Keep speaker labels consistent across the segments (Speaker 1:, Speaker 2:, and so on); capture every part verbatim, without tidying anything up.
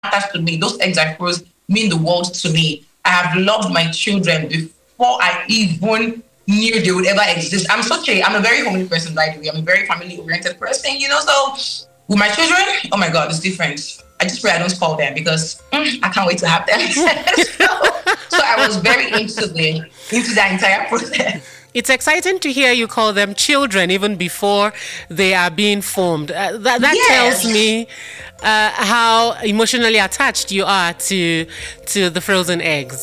Speaker 1: matters to me. Those eggs I froze mean the world to me. I have loved my children before I even knew they would ever exist. I'm such a, I'm a very homely person, by the way. I'm a very family-oriented person, you know. So with my children, oh my God, it's different. I just pray I don't spoil them because mm, I can't wait to have them. so, so I was very into the into the entire process.
Speaker 2: It's exciting to hear you call them children even before they are being formed. Uh, that that
Speaker 1: Yes.
Speaker 2: tells me uh, how emotionally attached you are to to the frozen eggs.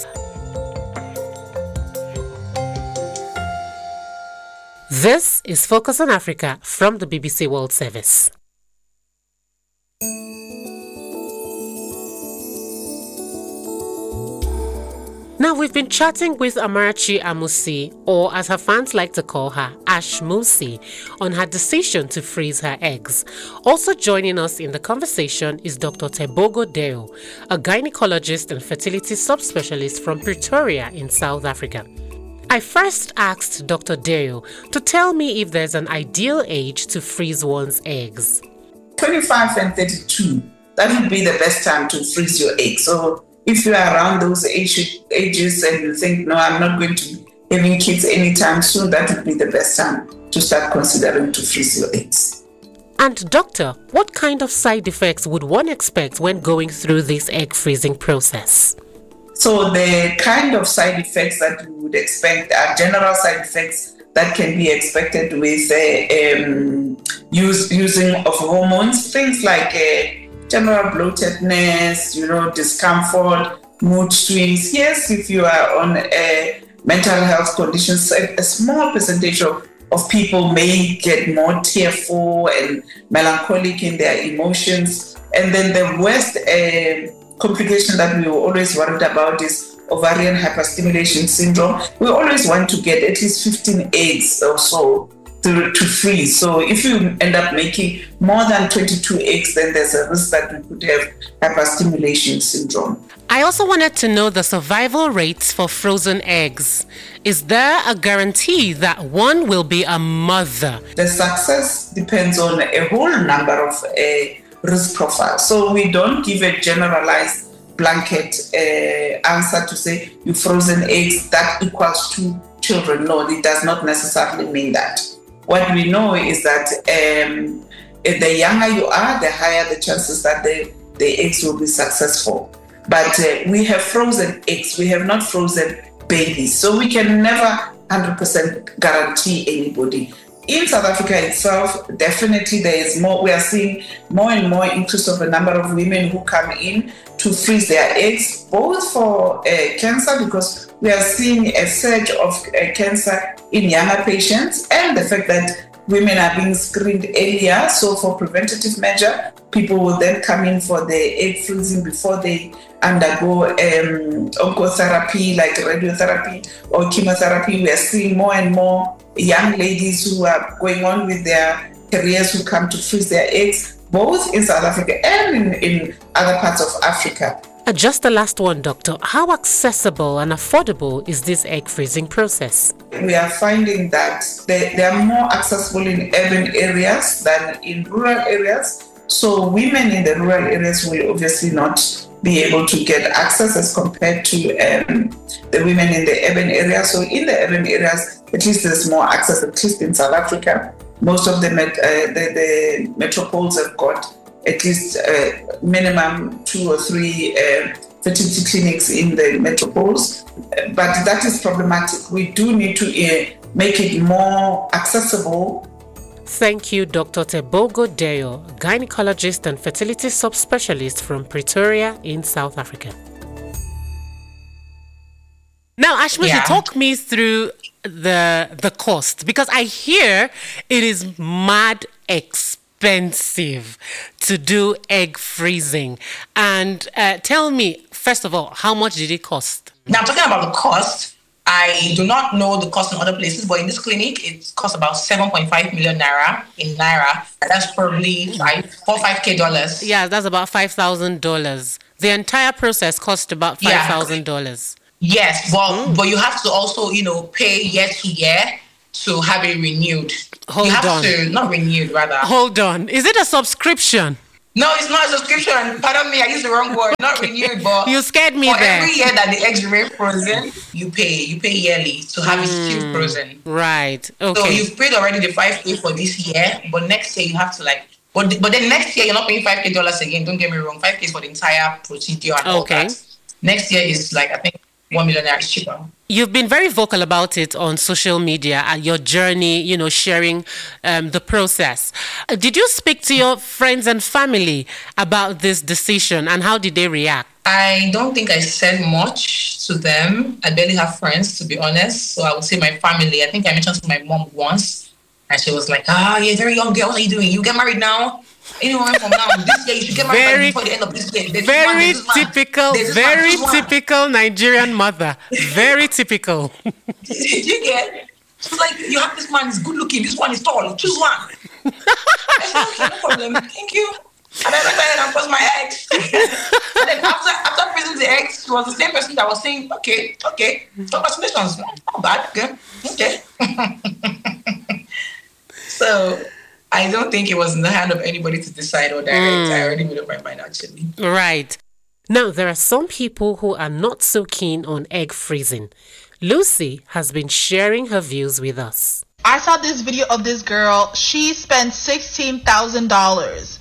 Speaker 2: This is Focus on Africa from the B B C World Service. Now, we've been chatting with Amarachi Amusi, or as her fans like to call her, Ash Musi, on her decision to freeze her eggs. Also joining us in the conversation is Doctor Tebogo Deo, a gynecologist and fertility subspecialist from Pretoria in South Africa. I first asked Doctor Deo to tell me if there's an ideal age to freeze one's eggs.
Speaker 3: twenty-five and thirty-two, that would be the best time to freeze your eggs. So if you are around those age, ages and you think, no, I'm not going to be having kids anytime soon, that would be the best time to start considering to freeze your eggs.
Speaker 2: And doctor, what kind of side effects would one expect when going through this egg freezing process?
Speaker 3: So the kind of side effects that you would expect are general side effects that can be expected with uh, um, use, using of hormones, things like uh, general bloatedness, you know, discomfort, mood swings. Yes, if you are on uh, mental health conditions, a, a small percentage of, of people may get more tearful and melancholic in their emotions. And then the worst uh, complication that we were always worried about is ovarian hyperstimulation syndrome. We always want to get at least fifteen eggs or so to, to freeze. So if you end up making more than twenty-two eggs, then there's a risk that you could have hyperstimulation syndrome.
Speaker 2: I also wanted to know the survival rates for frozen eggs. Is there a guarantee that one will be a mother?
Speaker 3: The success depends on a whole number of uh, risk profiles. So we don't give a generalized blanket uh, answer to say you frozen eggs, that equals two children. No, it does not necessarily mean that. What we know is that um, if the younger you are, the higher the chances that the, the eggs will be successful. But uh, we have frozen eggs, we have not frozen babies. So we can never one hundred percent guarantee anybody. In South Africa itself, definitely there is more, we are seeing more and more increase of the number of women who come in to freeze their eggs, both for uh, cancer, because we are seeing a surge of uh, cancer in younger patients, and the fact that women are being screened earlier. So for preventative measure, people will then come in for the egg freezing before they undergo um, oncotherapy like radiotherapy or chemotherapy. We are seeing more and more young ladies who are going on with their careers who come to freeze their eggs, both in South Africa and in, in other parts of Africa.
Speaker 2: Uh, just the last one, doctor. How accessible and affordable is this egg freezing process?
Speaker 3: We are finding that they, they are more accessible in urban areas than in rural areas. So women in the rural areas will obviously not be able to get access as compared to um, the women in the urban areas. So in the urban areas, at least there's more access, at least in South Africa. Most of the, met, uh, the, the metropoles have got at least uh, minimum two or three uh, fertility clinics in the metropoles. But that is problematic. We do need to uh, make it more accessible.
Speaker 2: Thank you, Doctor Tebogo Deo, gynecologist and fertility subspecialist from Pretoria in South Africa. Now, Ashmusi, yeah. talk me through the the cost, because I hear it is mad expensive to do egg freezing. And uh, tell me, first of all, how much did it cost?
Speaker 1: Now, talking about the cost, I do not know the cost in other places, but in this clinic, it costs about seven point five million naira in naira. That's probably five, four, five K dollars.
Speaker 2: Yeah, that's about five thousand dollars. The entire process cost about five thousand dollars.
Speaker 1: Yeah. Yes, but, mm. but you have to also, you know, pay year to year to have it renewed.
Speaker 2: Hold
Speaker 1: you have
Speaker 2: on.
Speaker 1: to, not renewed, rather.
Speaker 2: Hold on. Is it a subscription?
Speaker 1: No, it's not a subscription. Pardon me, I used the wrong word. Not renewed, but
Speaker 2: you scared me
Speaker 1: for
Speaker 2: there.
Speaker 1: every year that the eggs remain frozen, you pay. You pay yearly to have it still frozen.
Speaker 2: Right. Okay.
Speaker 1: So you've paid already the five K for this year, but next year you have to like. But but then next year you're not paying five K dollars again. Don't get me wrong. Five K is for the entire procedure and all
Speaker 2: Okay.
Speaker 1: that. Next year is like I think one million naira cheaper.
Speaker 2: You've been very vocal about it on social media and your journey, you know, sharing um, the process. Uh, Did you speak to your friends and family about this decision and how did they react?
Speaker 1: I don't think I said much to them. I barely have friends, to be honest. So I would say my family. I think I mentioned to my mom once, and she was like, "Ah, you're a very young girl. What are you doing? You get married now? Anyone from now? This year you should get married
Speaker 2: Very-
Speaker 1: before the end of this year." There's
Speaker 2: Very
Speaker 1: one, there's this one,
Speaker 2: typical,
Speaker 1: there's this one,
Speaker 2: very
Speaker 1: this one.
Speaker 2: typical Nigerian mother. Very typical.
Speaker 1: Did you get? She's like, "You have this man is good looking. This one is tall. Choose one." I said, "Okay, no problem. Thank you." And then I went ahead and crossed my eggs. And then after after freezing the eggs, she was the same person that was saying, "Okay, okay, congratulations, not bad, okay, okay." So I don't think it was in the hand of anybody to decide or direct. I already made up my mind, actually.
Speaker 2: Right. Now, there are some people who are not so keen on egg freezing. Lucy has been sharing her views with us.
Speaker 4: I saw this video of this girl. She spent sixteen thousand dollars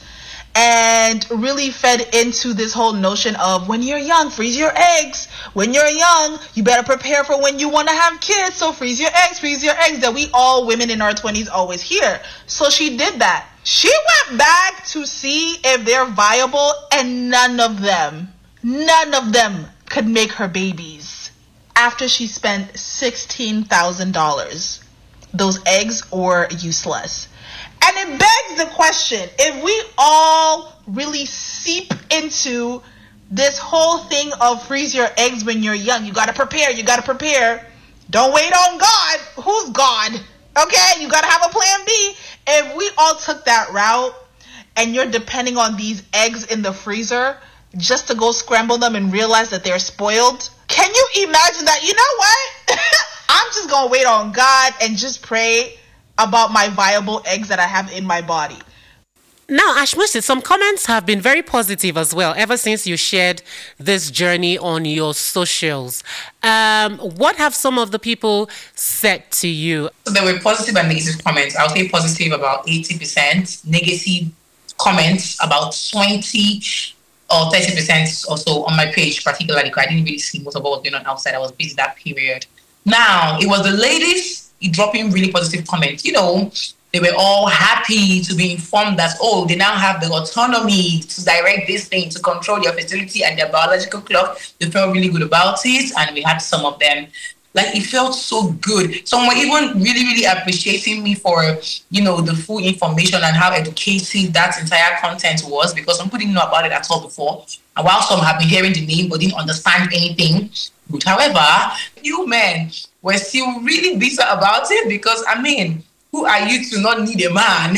Speaker 4: and really fed into this whole notion of when you're young, freeze your eggs. When you're young, you better prepare for when you want to have kids. So freeze your eggs, freeze your eggs, that we all women in our twenties always hear. So she did that. She went back to see if they're viable, and none of them, none of them could make her babies after she spent sixteen thousand dollars. Those eggs were useless. And it begs the question, if we all really seep into this whole thing of freeze your eggs when you're young, you got to prepare, you got to prepare. Don't wait on God. Who's God? Okay, you got to have a plan B. If we all took that route and you're depending on these eggs in the freezer just to go scramble them and realize that they're spoiled, can you imagine that? You know what? I'm just going to wait on God and just pray about my viable eggs that I have in my body.
Speaker 2: Now, Ashmusi, some comments have been very positive as well ever since you shared this journey on your socials. Um, what have some of the people said to you?
Speaker 1: So there were positive and negative comments. I'll say positive about eighty percent, negative comments about twenty or thirty percent or so on my page, particularly because I didn't really see most of what was going on outside. I was busy that period. Now, it was the ladies dropping really positive comments. You know, they were all happy to be informed that, oh, they now have the autonomy to direct this thing, to control their fertility and their biological clock. They felt really good about it. And we had some of them, like, it felt so good. Some were even really, really appreciating me for, you know, the full information and how educative that entire content was, because some people didn't know about it at all before. And while some have been hearing the name but didn't understand anything, good. However, you men were still really bitter about it because, I mean, who are you to not need a man?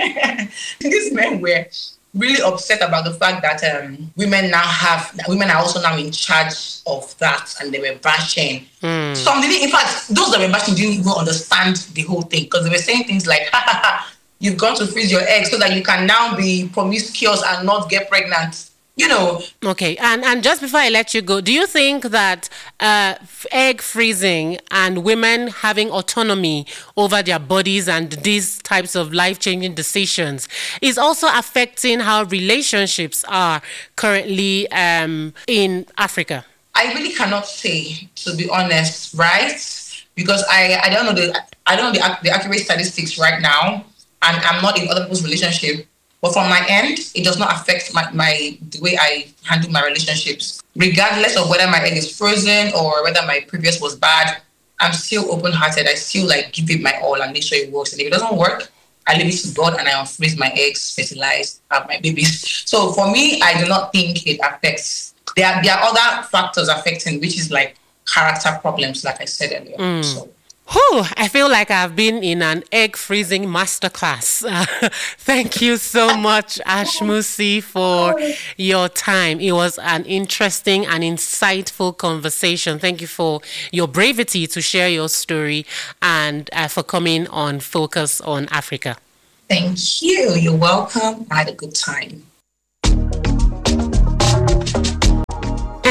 Speaker 1: These men were really upset about the fact that um, women now have, that women are also now in charge of that, and they were bashing. Mm. Some didn't, in fact, those that were bashing didn't even understand the whole thing because they were saying things like, ha ha ha, you've gone to freeze your eggs so that you can now be promiscuous and not get pregnant. You know.
Speaker 2: Okay, and, and just before I let you go, do you think that uh, egg freezing and women having autonomy over their bodies and these types of life-changing decisions is also affecting how relationships are currently um, in Africa?
Speaker 1: I really cannot say, to be honest, right? Because I, I don't know the I don't know the, the accurate statistics right now, and I'm not in other people's relationship. But from my end, it does not affect my, my the way I handle my relationships. Regardless of whether my egg is frozen or whether my previous was bad, I'm still open-hearted. I still like give it my all and make sure it works. And if it doesn't work, I leave it to God and I unfreeze my eggs, fertilize, have my babies. So for me, I do not think it affects. There are, there are other factors affecting, which is like character problems, like I said earlier. Mm. So.
Speaker 2: Whew, I feel like I've been in an egg freezing masterclass. Uh, thank you so much, Ashmusi, for your time. It was an interesting and insightful conversation. Thank you for your bravery to share your story and uh, for coming on Focus on Africa.
Speaker 1: Thank you. You're welcome. I had a good time.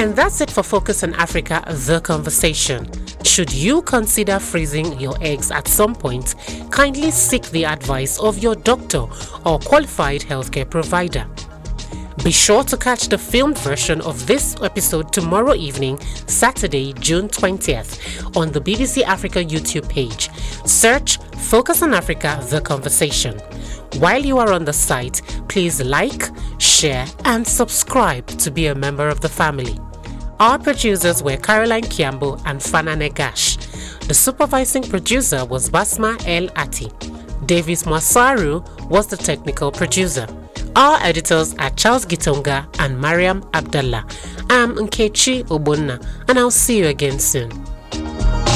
Speaker 2: And that's it for Focus on Africa, the conversation. Should you consider freezing your eggs at some point, kindly seek the advice of your doctor or qualified healthcare provider. Be sure to catch the filmed version of this episode tomorrow evening, Saturday, June twentieth, on the B B C Africa YouTube page. Search Focus on Africa, the conversation. While you are on the site, please like, share, and subscribe to be a member of the family. Our producers were Caroline Kiambo and Fana Negash. The supervising producer was Basma El Ati. Davis Mwasaru was the technical producer. Our editors are Charles Gitonga and Mariam Abdallah. I'm Nkechi Obunna, and I'll see you again soon.